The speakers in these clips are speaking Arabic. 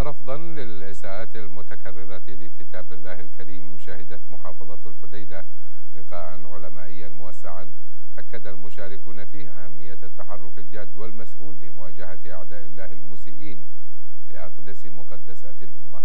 ورفضا للإساءات المتكررة لكتاب الله الكريم، شهدت محافظة الحديدة لقاء علمائيا موسعا أكد المشاركون فيه أهمية التحرك الجاد والمسؤول لمواجهة أعداء الله المسيئين لأقدس مقدسات الأمة.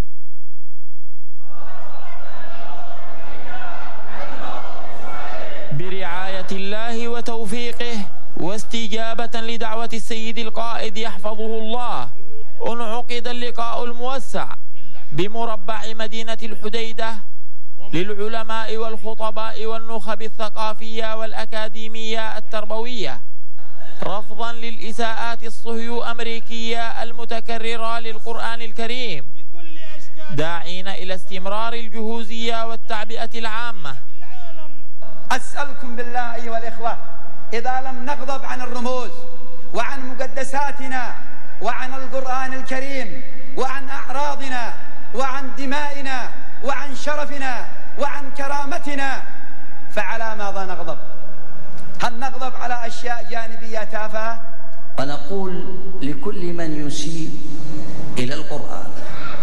برعاية الله وتوفيقه واستجابة لدعوة السيد القائد يحفظه الله، انعقد اللقاء الموسع بمربع مدينة الحديدة للعلماء والخطباء والنخب الثقافية والأكاديمية التربوية، رفضا للإساءات الصهيو-أمريكية المتكررة للقرآن الكريم، داعين إلى استمرار الجهوزية والتعبئة العامة. أسألكم بالله أيها الإخوة، إذا لم نغضب عن الرموز وعن مقدساتنا وعن القرآن الكريم وعن أعراضنا وعن دمائنا وعن شرفنا وعن كرامتنا، فعلى ماذا نغضب؟ هل نغضب على أشياء جانبية تافهة؟ ونقول لكل من يسيء إلى القرآن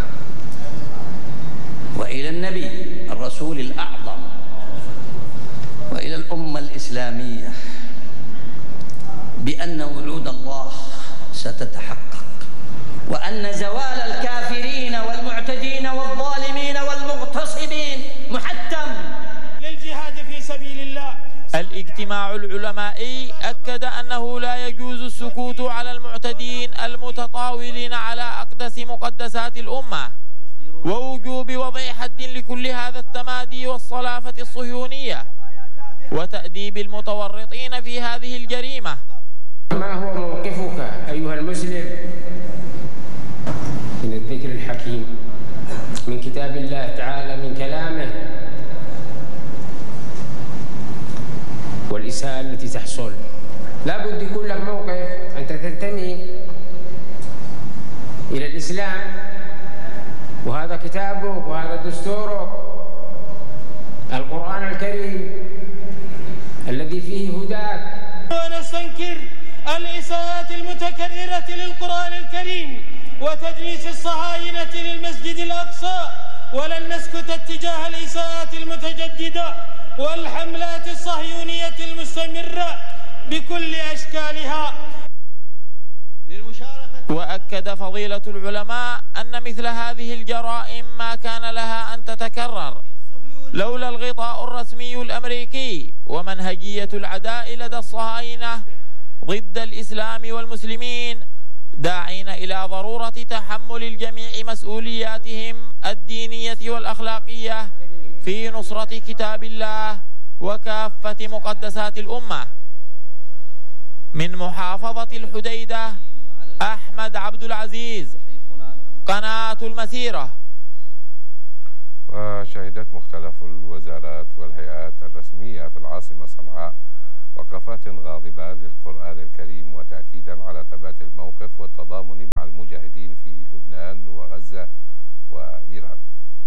وإلى النبي الرسول الأعظم وإلى الأمة الإسلامية بأن وعود الله ستتحقق، وأن زوال الكافرين والمعتدين والظالمين والمغتصبين محتم للجهاد في سبيل الله. الاجتماع العلمائي أكد أنه لا يجوز السكوت على المعتدين المتطاولين على أقدس مقدسات الأمة، ووجوب وضع حد لكل هذا التمادي والصلافة الصهيونية وتأديب المتورطين في هذه الجريمة. ما هو موقفك أيها المسلم من الذكر الحكيم من كتاب الله تعالى، من كلامه، والإساءة التي تحصل؟ لا بد يكون لك موقف، أنت تنتمي إلى الإسلام وهذا كتابك وهذا دستورك القرآن الكريم الذي فيه هداك. ونستنكر الإساءات المتكررة للقرآن الكريم وتدنيس الصهاينة للمسجد الأقصى، ولن نسكت اتجاه الإساءات المتجددة والحملات الصهيونية المستمرة بكل أشكالها. وأكد فضيلة العلماء أن مثل هذه الجرائم ما كان لها أن تتكرر لولا الغطاء الرسمي الأمريكي ومنهجية العداء لدى الصهاينة ضد الإسلام والمسلمين، داعين إلى ضرورة تحمل الجميع مسؤولياتهم الدينية والأخلاقية في نصرة كتاب الله وكافة مقدسات الأمة. من محافظة الحديدة، أحمد عبد العزيز، قناة المسيرة. وشهدت مختلف الوزارات والهيئات الرسمية في العاصمة صنعاء وقفات غاضبة للقرآن الكريم، وتأكيدا على ثبات الموقف والتضامن مع المجاهدين في لبنان وغزة وإيران.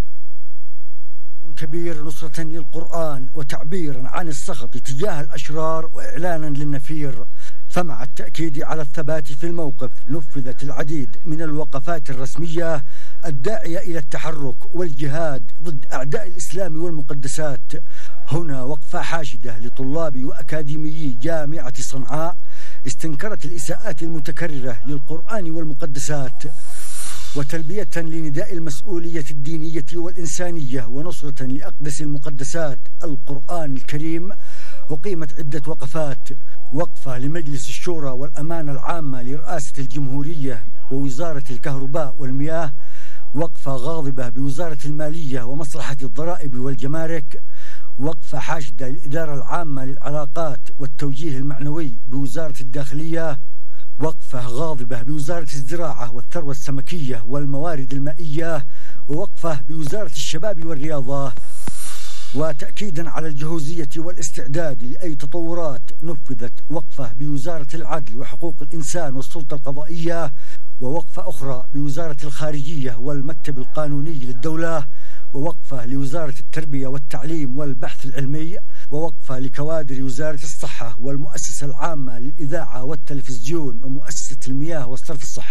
كبير نصرة للقرآن وتعبيرا عن السخط تجاه الأشرار وإعلانا للنفير. فمع التأكيد على الثبات في الموقف نفذت العديد من الوقفات الرسمية الداعية إلى التحرك والجهاد ضد أعداء الإسلام والمقدسات. هنا وقفة حاشدة لطلاب وأكاديميي جامعة صنعاء استنكرت الإساءات المتكررة للقرآن والمقدسات، وتلبية لنداء المسؤولية الدينية والإنسانية ونصرة لأقدس المقدسات القرآن الكريم. وقيمت عدة وقفات: وقفة لمجلس الشورى والأمانة العامة لرئاسة الجمهورية ووزارة الكهرباء والمياه، وقفة غاضبة بوزارة المالية ومصلحة الضرائب والجمارك، وقفة حاشدة للإدارة العامة للعلاقات والتوجيه المعنوي بوزارة الداخلية، وقفة غاضبة بوزارة الزراعة والثروة السمكية والموارد المائية، ووقفة بوزارة الشباب والرياضة. وتأكيدا على الجهوزية والاستعداد لأي تطورات نفذت وقفة بوزارة العدل وحقوق الإنسان والسلطة القضائية، ووقفة أخرى بوزارة الخارجية والمكتب القانوني للدولة، ووقفة لوزارة التربية والتعليم والبحث العلمي، ووقفة لكوادر وزارة الصحة والمؤسسة العامة للإذاعة والتلفزيون ومؤسسة المياه والصرف الصحي،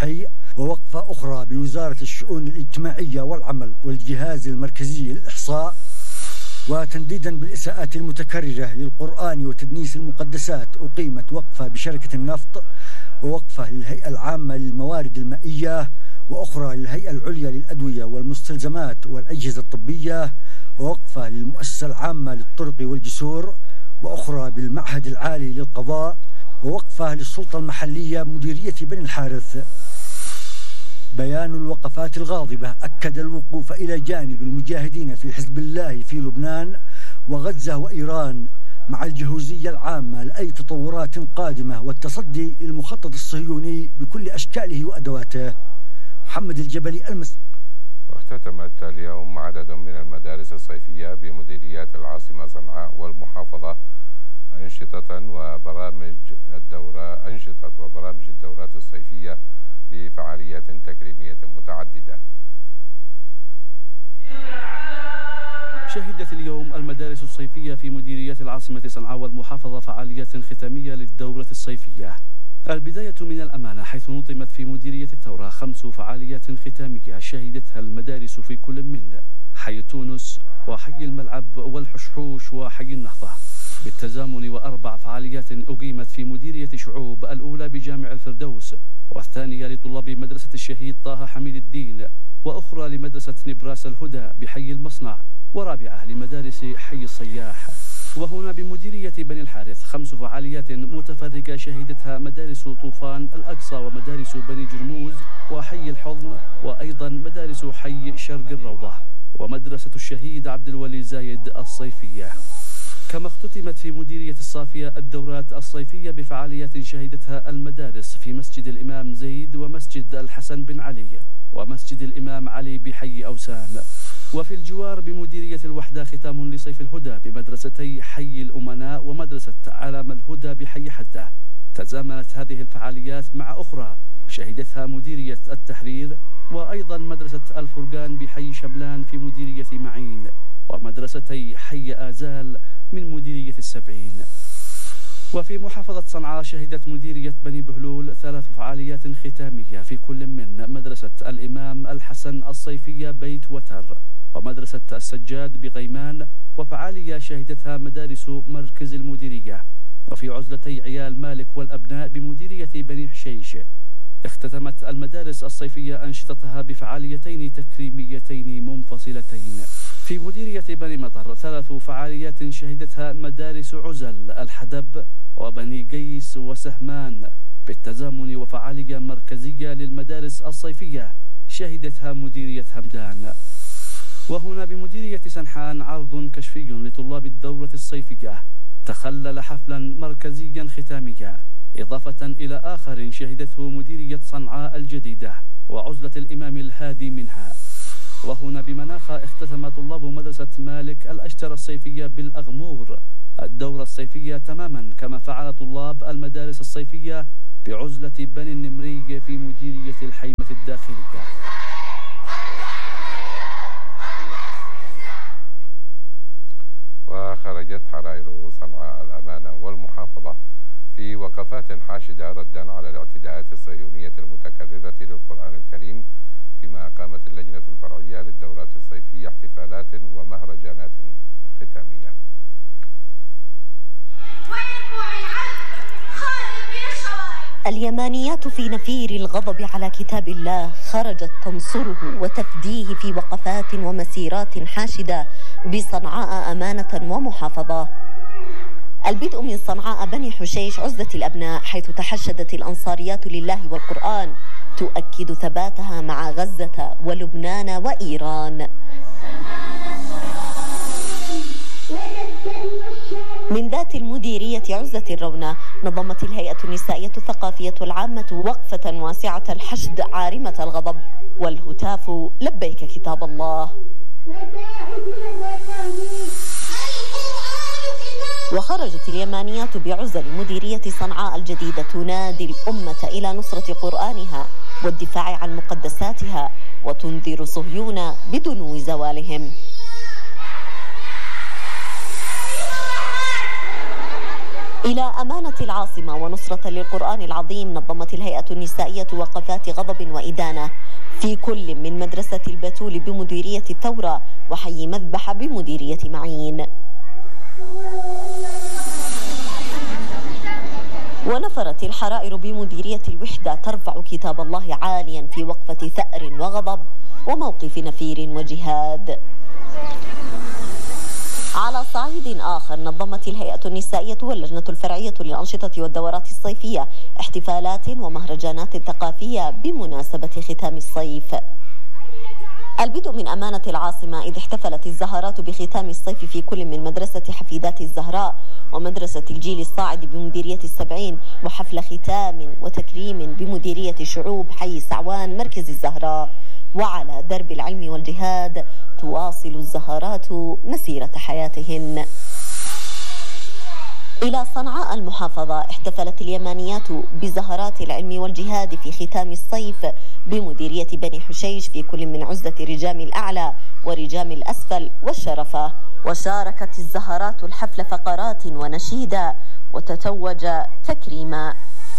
ووقفة أخرى بوزارة الشؤون الاجتماعية والعمل والجهاز المركزي للإحصاء. وتنديدا بالإساءات المتكررة للقرآن وتدنيس المقدسات أقيمت وقفة بشركة النفط، ووقفة للهيئة العامة للموارد المائية، وأخرى للهيئة العليا للأدوية والمستلزمات والأجهزة الطبية، ووقفة للمؤسسة العامة للطرق والجسور، وأخرى بالمعهد العالي للقضاء، ووقفة للسلطة المحلية مديرية بني الحارث. بيان الوقفات الغاضبة أكد الوقوف إلى جانب المجاهدين في حزب الله في لبنان وغزة وإيران مع الجهوزية العامة لأي تطورات قادمة والتصدي للمخطط الصهيوني بكل أشكاله وأدواته. محمد الجبلي واختتمت اليوم عدد من المدارس الصيفية بمديريات العاصمة صنعاء والمحافظة أنشطة وبرامج الدورات الصيفية بفعاليات تكريمية متعددة. شهدت اليوم المدارس الصيفية في مديريات العاصمة صنعاء والمحافظة فعاليات ختامية للدورة الصيفية. البداية من الأمانة، حيث نظمت في مديرية الثورة 5 فعاليات ختامية شهدتها المدارس في كل من حي تونس وحي الملعب والحشحوش وحي النهضة، بالتزامن و4 فعاليات أقيمت في مديرية شعوب، الأولى بجامع الفردوس، والثانية لطلاب مدرسة الشهيد طه حميد الدين، وأخرى لمدرسة نبراس الهدى بحي المصنع، ورابعة لمدارس حي الصياح. وهنا بمديرية بني الحارث 5 فعاليات متفرقة شهدتها مدارس طوفان الأقصى ومدارس بني جرموز وحي الحضن، وأيضا مدارس حي شرق الروضة ومدرسة الشهيد عبد الولي زايد الصيفية. كما اختتمت في مديرية الصافية الدورات الصيفية بفعاليات شهدتها المدارس في مسجد الإمام زيد ومسجد الحسن بن علي ومسجد الإمام علي بحي أوسان. وفي الجوار بمديرية الوحدة ختام لصيف الهدى بمدرستي حي الأمناء ومدرسة علم الهدى بحي حدة. تزامنت هذه الفعاليات مع أخرى شهدتها مديرية التحرير وأيضا مدرسة الفرقان بحي شبلان في مديرية معين، ومدرستي حي آزال من مديرية السبعين. وفي محافظة صنعاء شهدت مديرية بني بهلول 3 فعاليات ختامية في كل من مدرسة الإمام الحسن الصيفية بيت وتر ومدرسة السجاد بغيمان، وفعالية شهدتها مدارس مركز المديرية. وفي عزلتي عيال مالك والأبناء بمديرية بني حشيش اختتمت المدارس الصيفية أنشطتها بفعاليتين تكريميتين منفصلتين. في مديرية بني مطر 3 فعاليات شهدتها مدارس عزل الحدب وبني قيس وسهمان، بالتزامن وفعالية مركزية للمدارس الصيفية شهدتها مديرية همدان. وهنا بمديرية سنحان عرض كشفي لطلاب الدورة الصيفية تخلل حفلا مركزيا ختاميا، إضافة إلى آخر شهدته مديرية صنعاء الجديدة وعزلة الإمام الهادي منها. وهنا بمناخة اختتم طلاب مدرسة مالك الأشتر الصيفية بالأغمور الدورة الصيفية تماما، كما فعل طلاب المدارس الصيفية بعزلة بني النمري في مديرية الحيمة الداخلية. وخرجت حرائر صنعاء الأمانة والمحافظة في وقفات حاشدة ردا على الاعتداءات الصهيونية المتكررة للقرآن الكريم، فيما أقامت اللجنة الفرعية للدورات الصيفية احتفالات ومهرجانات ختامية. اليمانيات في نفير الغضب على كتاب الله خرجت تنصره وتفديه في وقفات ومسيرات حاشدة بصنعاء أمانة ومحافظة. البدء من صنعاء بني حشيش عزة الأبناء، حيث تحشدت الأنصاريات لله والقرآن تؤكد ثباتها مع غزة ولبنان وإيران. من ذات المديرية عزة الرونة نظمت الهيئة النسائية الثقافية العامة وقفة واسعة الحشد عارمة الغضب والهتاف لبيك كتاب الله. وخرجت اليمانيات بعزل مديرية صنعاء الجديدة تنادي الأمة إلى نصرة قرآنها والدفاع عن مقدساتها وتنذر صهيون بدنو زوالهم. إلى أمانة العاصمة ونصرة للقرآن العظيم نظمت الهيئة النسائية وقفات غضب وإدانة في كل من مدرسة البتول بمديرية الثورة وحي مذبح بمديرية معين. ونفرت الحرائر بمديرية الوحدة ترفع كتاب الله عاليا في وقفة ثأر وغضب وموقف نفير وجهاد. على صعيد آخر نظمت الهيئة النسائية واللجنة الفرعية للأنشطة والدورات الصيفية احتفالات ومهرجانات ثقافية بمناسبة ختام الصيف. البدء من أمانة العاصمة إذ احتفلت الزهرات بختام الصيف في كل من مدرسة حفيدات الزهراء ومدرسة الجيل الصاعد بمديرية السبعين وحفل ختام وتكريم بمديرية شعوب حي سعوان مركز الزهراء. وعلى درب العلم والجهاد تواصل الزهرات مسيرة حياتهن. إلى صنعاء المحافظة احتفلت اليمانيات بزهرات العلم والجهاد في ختام الصيف بمديرية بني حشيش في كل من عزة رجام الأعلى ورجام الأسفل والشرفة. وشاركت الزهرات الحفل فقرات ونشيدا وتتوج تكريما.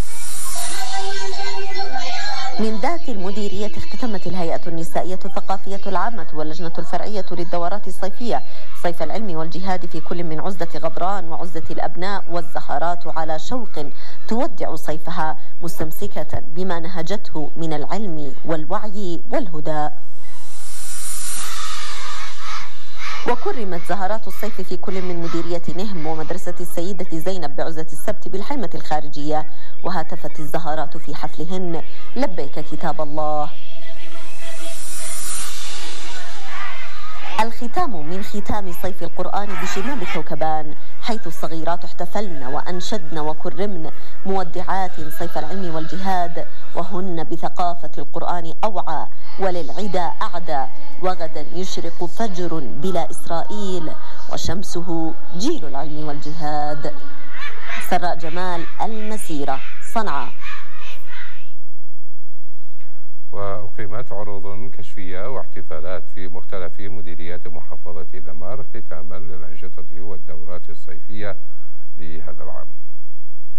من ذات المديرية اختتمت الهيئة النسائية الثقافية العامة واللجنة الفرعية للدورات الصيفية صيف العلم والجهاد في كل من عزة غضران وعزة الأبناء والزهرات على شوق تودع صيفها مستمسكة بما نهجته من العلم والوعي والهدى. وكرمت زهرات الصيف في كل من مديرية نهم ومدرسة السيدة زينب بعزة السبت بالحيمة الخارجية وهتفت الزهرات في حفلهن لبيك كتاب الله. الختام من ختام صيف القرآن بشمال كوكبان حيث الصغيرات احتفلن وأنشدن وكرمن مودعات صيف العلم والجهاد وهن بثقافة القرآن أوعى وللعدا أعدى وغدا يشرق فجر بلا إسرائيل وشمسه جيل العلم والجهاد. سراء جمال، المسيرة، صنعاء. وأقيمت عروض كشفية واحتفالات في مختلف مديريات محافظة دمار اختتاما للأنشطة والدورات الصيفية لهذا العام.